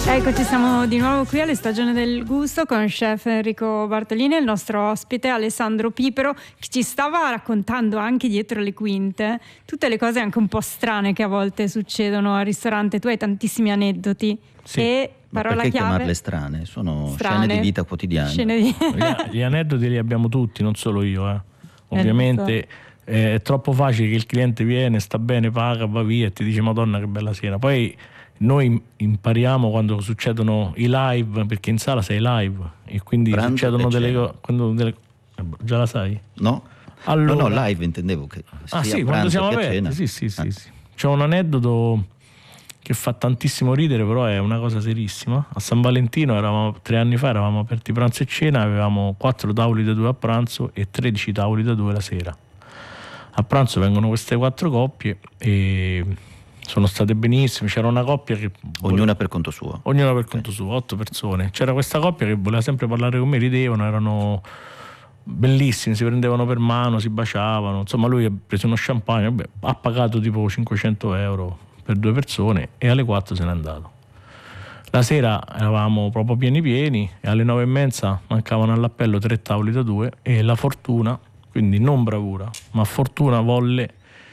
Eccoci, siamo di nuovo qui alle Stagioni del Gusto con chef Enrico Bartolini e il nostro ospite Alessandro Pipero, che ci stava raccontando anche dietro le quinte tutte le cose anche un po' strane che a volte succedono al ristorante. Tu hai tantissimi aneddoti. Sì. E parola perché chiave? chiamarle strane? Sono scene di vita quotidiana. Gli aneddoti li abbiamo tutti, non solo io. Ovviamente è troppo facile che il cliente viene, sta bene, paga, va via e ti dice Madonna che bella sera. Poi noi impariamo quando succedono i live, perché in sala sei live e quindi succedono delle cose. Già la sai? No? Allora, no, live intendevo che sia sì, pranzo quando siamo che aperti. cena. Sì. C'è un aneddoto che fa tantissimo ridere, però è una cosa serissima. A San Valentino 3 anni fa eravamo aperti pranzo e cena, avevamo 4 tavoli da 2 a pranzo e 13 tavoli da 2 la sera. A pranzo vengono queste 4 coppie e sono state benissime. C'era una coppia che ognuna per conto suo. 8 persone. C'era questa coppia che voleva sempre parlare con me, ridevano, erano bellissimi, si prendevano per mano, si baciavano. Insomma, lui ha preso uno champagne, ha pagato tipo 500 euro per 2 persone e alle 4 se n'è andato. La sera eravamo proprio pieni e alle 9:30 mancavano all'appello 3 tavoli da 2 e la fortuna, quindi non bravura, ma fortuna, volle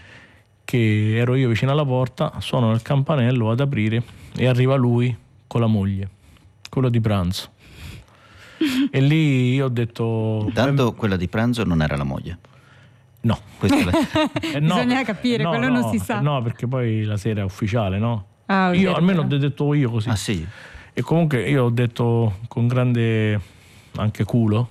che ero io vicino alla porta, suono il campanello, vado ad aprire e arriva lui con la moglie, quello di pranzo. E lì io ho detto... Intanto quella di pranzo non era la moglie. No. Bisogna capire, quello non si sa. No, perché poi la sera è ufficiale, no? Ah, io almeno ho detto io così. Ah sì? E comunque io ho detto con grande anche culo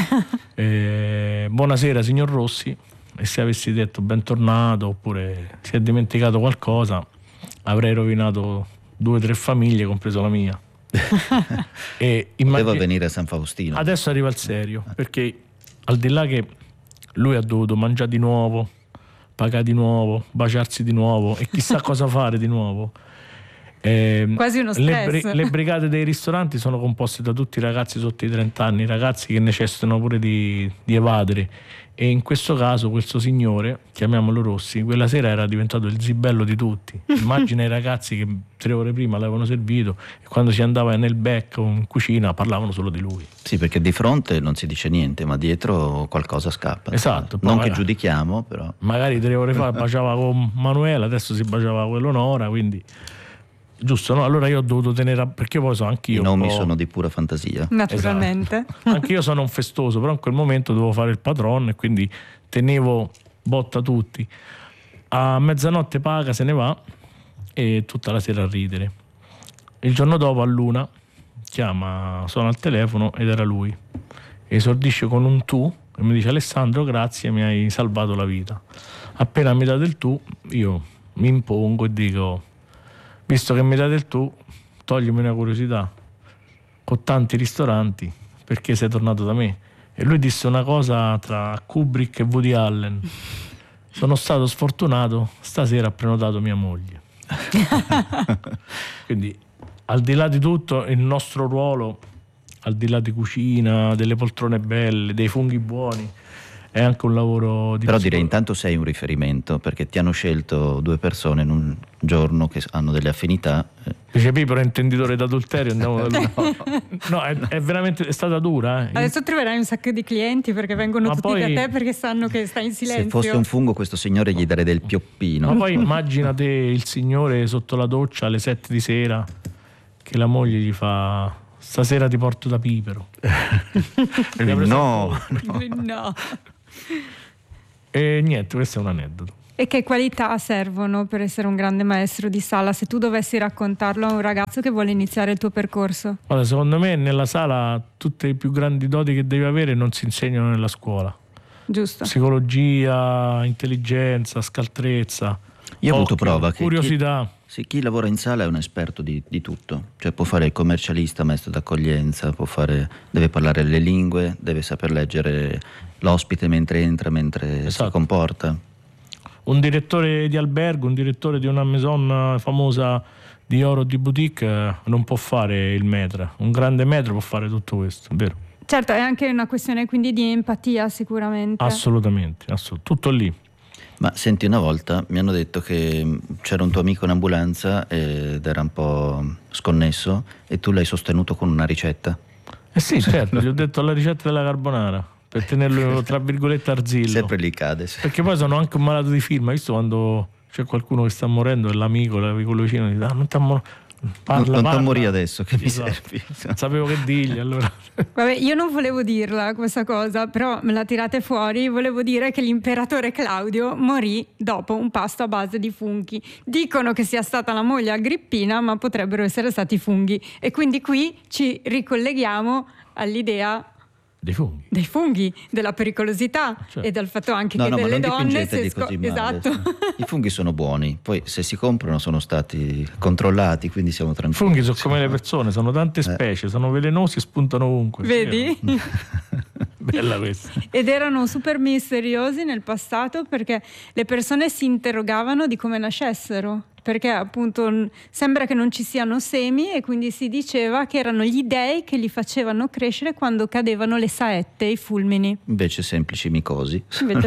buonasera signor Rossi, e se avessi detto bentornato oppure si è dimenticato qualcosa avrei rovinato 2 o 3 famiglie, compreso la mia. Poteva venire a San Faustino. Adesso arriva il serio, perché al di là che lui ha dovuto mangiare di nuovo, pagare di nuovo, baciarsi di nuovo e chissà cosa fare di nuovo. Quasi uno stress. Le brigate dei ristoranti sono composte da tutti i ragazzi sotto i 30 anni, ragazzi che necessitano pure di evadere, e in questo caso questo signore, chiamiamolo Rossi, quella sera era diventato il zibello di tutti. Immagina i ragazzi che 3 ore prima l'avevano servito e quando si andava nel bec o in cucina parlavano solo di lui. Sì, perché di fronte non si dice niente, ma dietro qualcosa scappa. Esatto. Non che giudichiamo, però. Magari 3 ore fa baciava con Manuela, adesso si baciava con Eleonora, quindi... Giusto, no? Allora io ho dovuto tenere, perché poi so anch'io. I nomi sono di pura fantasia. Naturalmente. Esatto. Anch'io sono un festoso, però in quel momento dovevo fare il patron e quindi tenevo botta tutti. A mezzanotte paga, se ne va e tutta la sera a ridere. Il giorno dopo all'1 chiama, suona al telefono ed era lui. Esordisce con un tu e mi dice Alessandro grazie, mi hai salvato la vita. Appena mi date il tu io mi impongo e dico visto che mi date il tu, toglimi una curiosità. Con tanti ristoranti, perché sei tornato da me? E lui disse una cosa tra Kubrick e Woody Allen. Sono stato sfortunato, stasera ha prenotato mia moglie. Quindi, al di là di tutto, il nostro ruolo, al di là di cucina, delle poltrone belle, dei funghi buoni, è anche un lavoro di... Però direi intanto sei un riferimento, perché ti hanno scelto 2 persone in un giorno che hanno delle affinità. Dice Pipero è intenditore d'adulterio, andiamo da lui. No, è veramente, è stata dura. Adesso troverai un sacco di clienti perché vengono tutti da te perché sanno che stai in silenzio. Se fosse un fungo questo signore gli darei del pioppino. Ma poi immaginate il signore sotto la doccia alle 7 di sera che la moglie gli fa stasera ti porto da Pipero. No. E niente, questo è un aneddoto. E che qualità servono per essere un grande maestro di sala, se tu dovessi raccontarlo a un ragazzo che vuole iniziare il tuo percorso? Guarda, secondo me nella sala tutte le più grandi doti che devi avere non si insegnano nella scuola. Giusto. Psicologia, intelligenza, scaltrezza. Io ho avuto prova che curiosità. chi lavora in sala è un esperto di tutto, cioè può fare il commercialista, maestro d'accoglienza, deve parlare le lingue, deve saper leggere l'ospite mentre entra, mentre si comporta. Un direttore di albergo, un direttore di una maison famosa di oro di boutique non può fare il maître. Un grande maître può fare tutto questo, è vero? Certo, è anche una questione quindi di empatia sicuramente. Assolutamente, tutto lì. Ma senti, una volta mi hanno detto che c'era un tuo amico in ambulanza ed era un po' sconnesso e tu l'hai sostenuto con una ricetta. Sì, certo, gli ho detto la ricetta della carbonara per tenerlo tra virgolette arzillo. Sempre lì cade. Sì. Perché poi sono anche un malato di film, hai visto quando c'è qualcuno che sta morendo e l'amico vicino dice non ti morire adesso, che mi servi. Sapevo che dirgli allora. Vabbè, io non volevo dirla questa cosa, però me la tirate fuori. Volevo dire che l'imperatore Claudio morì dopo un pasto a base di funghi. Dicono che sia stata la moglie Agrippina, ma potrebbero essere stati funghi. E quindi qui ci ricolleghiamo all'idea dei funghi, della pericolosità, certo. E dal fatto anche che delle donne esatto. I funghi sono buoni, poi se si comprano sono stati controllati, quindi siamo tranquilli. I funghi sono come le persone, sono tante specie, sono velenosi e spuntano ovunque. Vedi? Bella questa. Ed erano super misteriosi nel passato perché le persone si interrogavano di come nascessero. Perché appunto sembra che non ci siano semi e quindi si diceva che erano gli dei che li facevano crescere quando cadevano le saette, i fulmini. Invece semplici micosi.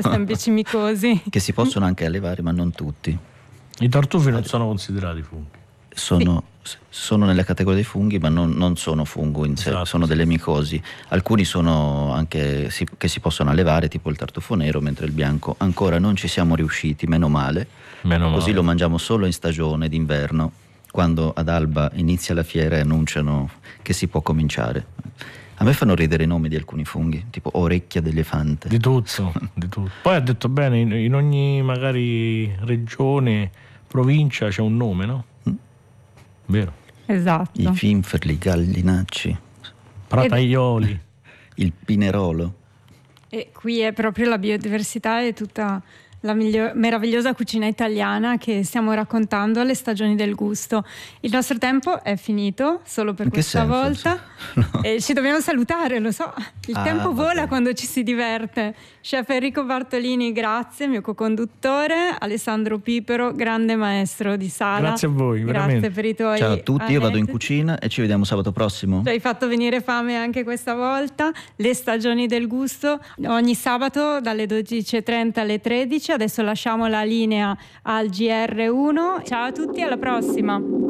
Che si possono anche allevare, ma non tutti. I tartufi non sono considerati funghi. Sono nella categoria dei funghi, ma non sono fungo in sé, esatto, sono delle micosi. Alcuni sono anche che si possono allevare, tipo il tartufo nero, mentre il bianco ancora non ci siamo riusciti, meno male. Così lo mangiamo solo in stagione d'inverno, quando ad alba inizia la fiera e annunciano che si può cominciare. A me fanno ridere i nomi di alcuni funghi, tipo orecchia d'elefante. Di tutto. Poi ha detto bene, in ogni magari regione, provincia c'è un nome, no? Vero. Esatto. I finferli, i gallinacci, prataioli, il pinerolo. E qui è proprio la biodiversità e tutta la meravigliosa cucina italiana che stiamo raccontando alle stagioni del gusto. Il nostro tempo è finito solo per questa volta. No. E ci dobbiamo salutare, lo so. Il tempo vola quando ci si diverte. Chef Enrico Bartolini, grazie, mio co-conduttore. Alessandro Pipero, grande maestro di sala. Grazie a voi, veramente. Grazie per i tuoi Ciao a tutti, aneddoti. Io vado in cucina e ci vediamo sabato prossimo. Ci hai fatto venire fame anche questa volta. Le stagioni del gusto ogni sabato dalle 12:30 alle 13. Adesso lasciamo la linea al GR1. Ciao a tutti, alla prossima.